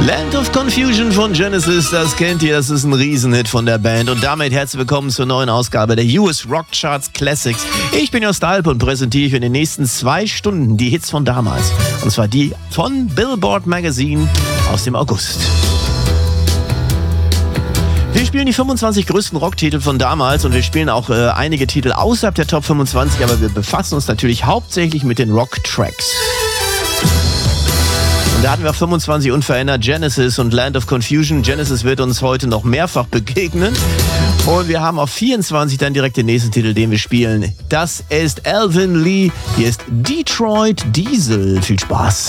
Land of Confusion von Genesis, das kennt ihr, das ist ein Riesenhit von der Band. Und damit herzlich willkommen zur neuen Ausgabe der US Rock Charts Classics. Ich bin Jost Alp und präsentiere euch in den nächsten 2 Stunden die Hits von damals. Und zwar die von Billboard Magazine aus dem August. Wir spielen die 25 größten Rocktitel von damals und wir spielen auch einige Titel außerhalb der Top 25, aber wir befassen uns natürlich hauptsächlich mit den Rock-Tracks. Und da hatten wir auf 25 unverändert Genesis und Land of Confusion. Genesis wird uns heute noch mehrfach begegnen. Und wir haben auf 24 dann direkt den nächsten Titel, den wir spielen. Das ist Alvin Lee. Hier ist Detroit Diesel. Viel Spaß.